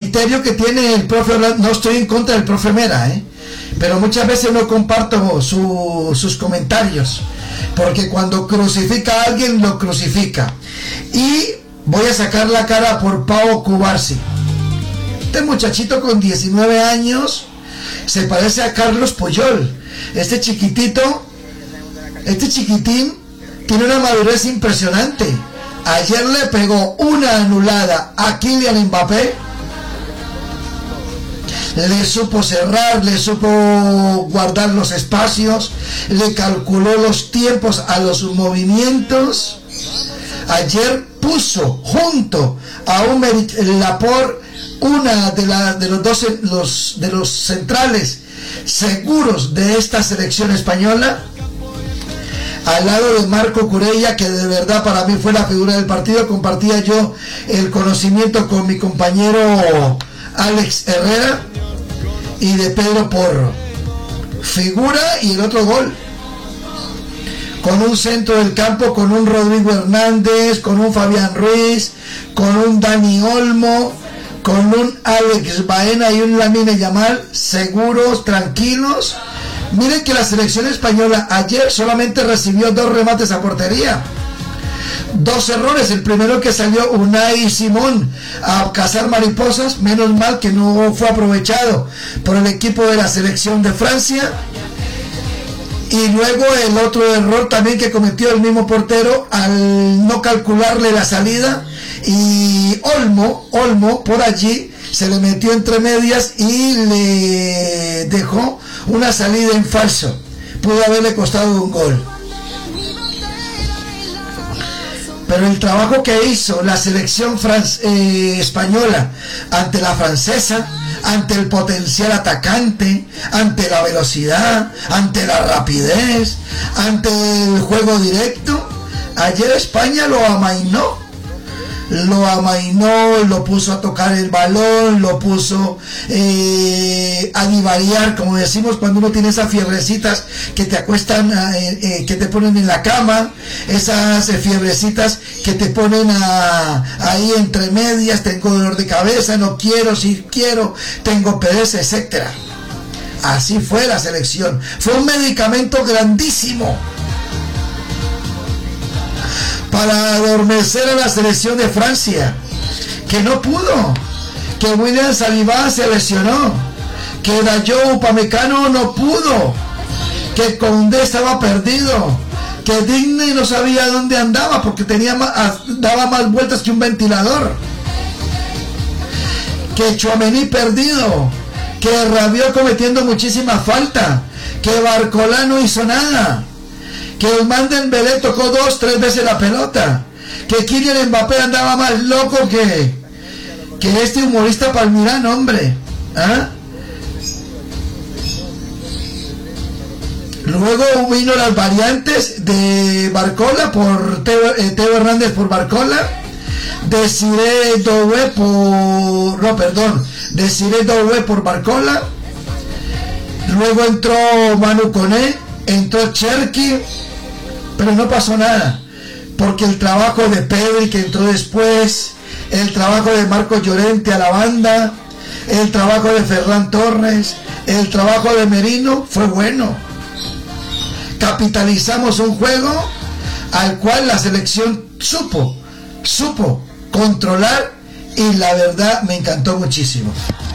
criterio que tiene el profe Orlando. No estoy en contra del profe Mera, pero muchas veces no comparto sus comentarios, porque cuando crucifica a alguien, lo crucifica. Y voy a sacar la cara por Pau Cubarsí. Este muchachito con 19 años se parece a Carlos Puyol. Este chiquitín tiene una madurez impresionante. Ayer le pegó una anulada a Kylian Mbappé. Le supo cerrar, le supo guardar los espacios, le calculó los tiempos a los movimientos. Ayer puso junto a un Laporte, una de los centrales seguros de esta selección española, al lado de Marco Curella, que de verdad para mí fue la figura del partido. Compartía yo el conocimiento con mi compañero Alex Herrera, y de Pedro Porro, figura. Y el otro gol, con un centro del campo, con un Rodrigo Hernández, con un Fabián Ruiz, con un Dani Olmo, con un Alex Baena y un Lamine Yamal, seguros, tranquilos. Miren que la selección española ayer solamente recibió 2 remates a portería, 2 errores. El primero que salió Unai Simón a cazar mariposas, menos mal que no fue aprovechado por el equipo de la selección de Francia. Y luego el otro error también que cometió el mismo portero al no calcularle la salida, y Olmo por allí se le metió entre medias y le dejó una salida en falso. Pudo haberle costado un gol. Pero el trabajo que hizo la selección española ante la francesa, ante el potencial atacante, ante la velocidad, ante la rapidez, ante el juego directo, ayer España lo amainó, lo puso a tocar el balón, lo puso a divariar, como decimos cuando uno tiene esas fiebrecitas que te acuestan, que te ponen en la cama, esas fiebrecitas que te ponen ahí entre medias. Tengo dolor de cabeza, no quiero, si quiero, tengo pereza, etcétera. Así fue la selección, fue un medicamento grandísimo para adormecer a la selección de Francia, que no pudo, que William Saliba se lesionó, que Dayot Upamecano no pudo, que Koundé estaba perdido, que Digne no sabía dónde andaba porque daba más vueltas que un ventilador, que Tchouaméni perdido, que Rabiot cometiendo muchísima falta, que Barcola no hizo nada, que Ousmane Dembélé tocó 2-3 veces la pelota, que Kylian Mbappé andaba más loco que este humorista palmirano, hombre. Luego vino las variantes de Barcola por Teo Hernández por Barcola, Desiré Doué por Barcola. Luego entró Manu Koné, entró Cherki, pero no pasó nada, porque el trabajo de Pedri, que entró después, el trabajo de Marcos Llorente a la banda, el trabajo de Ferran Torres, el trabajo de Merino fue bueno. Capitalizamos un juego al cual la selección supo controlar, y la verdad me encantó muchísimo.